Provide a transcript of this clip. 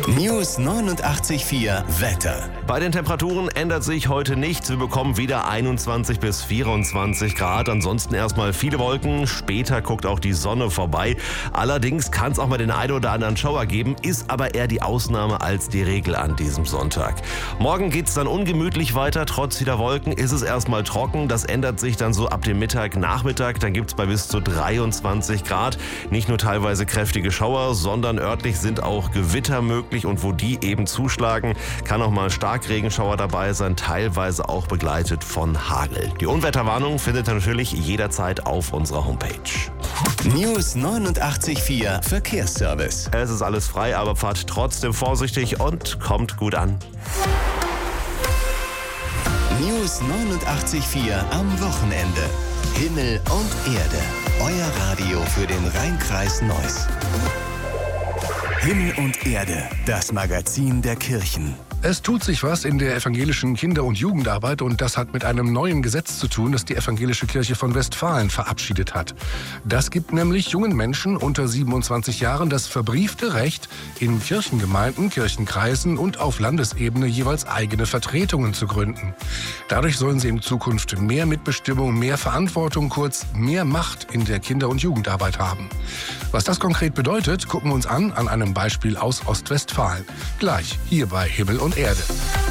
News 89.4 Wetter. Bei den Temperaturen ändert sich heute nichts. Wir bekommen wieder 21 bis 24 Grad. Ansonsten erstmal viele Wolken. Später guckt auch die Sonne vorbei. Allerdings kann es auch mal den einen oder anderen Schauer geben, ist aber eher die Ausnahme als die Regel an diesem Sonntag. Morgen geht es dann ungemütlich weiter. Trotz vieler Wolken ist es erstmal trocken. Das ändert sich dann so ab dem Mittag, Nachmittag. Dann gibt es bei bis zu 23 Grad. Nicht nur teilweise kräftige Schauer, sondern örtlich sind auch Gewitter möglich. Und wo die eben zuschlagen, kann auch mal Starkregenschauer dabei sein, teilweise auch begleitet von Hagel. Die Unwetterwarnung findet ihr natürlich jederzeit auf unserer Homepage. News 89.4 Verkehrsservice. Es ist alles frei, aber fahrt trotzdem vorsichtig und kommt gut an. News 89.4 am Wochenende. Himmel und Erde. Euer Radio für den Rheinkreis Neuss. Himmel und Erde, das Magazin der Kirchen. Es tut sich was in der evangelischen Kinder- und Jugendarbeit und das hat mit einem neuen Gesetz zu tun, das die Evangelische Kirche von Westfalen verabschiedet hat. Das gibt nämlich jungen Menschen unter 27 Jahren das verbriefte Recht, in Kirchengemeinden, Kirchenkreisen und auf Landesebene jeweils eigene Vertretungen zu gründen. Dadurch sollen sie in Zukunft mehr Mitbestimmung, mehr Verantwortung, kurz mehr Macht in der Kinder- und Jugendarbeit haben. Was das konkret bedeutet, gucken wir uns an einem Beispiel aus Ostwestfalen. Gleich hier bei Himmel und Erde.